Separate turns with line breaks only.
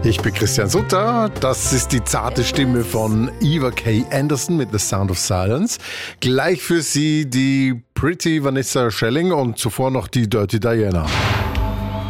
Ich bin Christian Sutter, das ist die zarte Stimme von Eva K. Anderson mit The Sound of Silence. Gleich für Sie die Pretty Vanessa Schelling und zuvor noch die Dirty Diana.